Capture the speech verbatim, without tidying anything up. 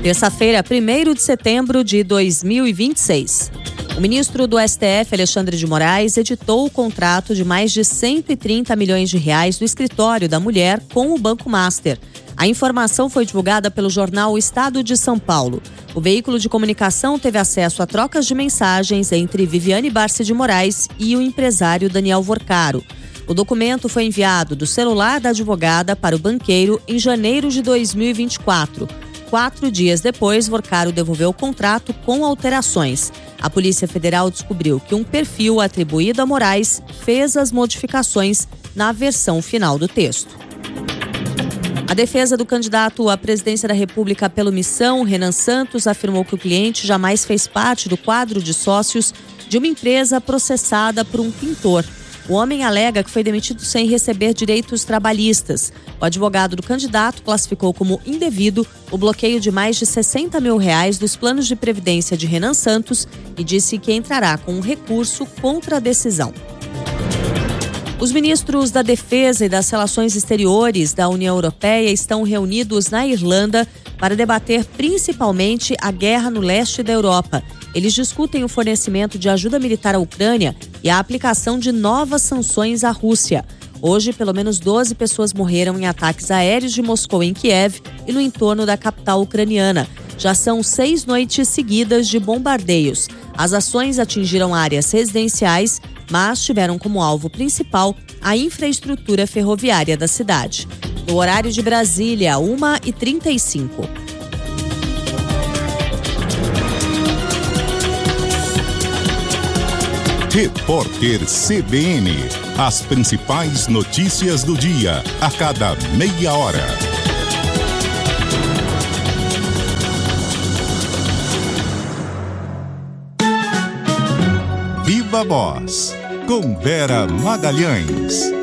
Terça-feira, primeiro de setembro de dois mil e vinte e seis. O ministro do S T F, Alexandre de Moraes, editou o contrato de mais de cento e trinta milhões de reais do escritório da mulher com o Banco Master. A informação foi divulgada pelo jornal O Estado de São Paulo. O veículo de comunicação teve acesso a trocas de mensagens entre Viviane Barsi de Moraes e o empresário Daniel Vorcaro. O documento foi enviado do celular da advogada para o banqueiro em janeiro de dois mil e vinte e quatro. Quatro dias depois, Vorcaro devolveu o contrato com alterações. A Polícia Federal descobriu que um perfil atribuído a Moraes fez as modificações na versão final do texto. A defesa do candidato à presidência da República pela Missão, Renan Santos, afirmou que o cliente jamais fez parte do quadro de sócios de uma empresa processada por um pintor. O homem alega que foi demitido sem receber direitos trabalhistas. O advogado do candidato classificou como indevido o bloqueio de mais de sessenta mil reais dos planos de previdência de Renan Santos e disse que entrará com um recurso contra a decisão. Os ministros da Defesa e das Relações Exteriores da União Europeia estão reunidos na Irlanda para debater principalmente a guerra no leste da Europa. Eles discutem o fornecimento de ajuda militar à Ucrânia e a aplicação de novas sanções à Rússia. Hoje, pelo menos doze pessoas morreram em ataques aéreos de Moscou em Kiev e no entorno da capital ucraniana. Já são seis noites seguidas de bombardeios. As ações atingiram áreas residenciais, mas tiveram como alvo principal a infraestrutura ferroviária da cidade. No horário de Brasília, uma e trinta e cinco. Repórter C B N. As principais notícias do dia, a cada meia hora. Viva Voz, com Vera Magalhães.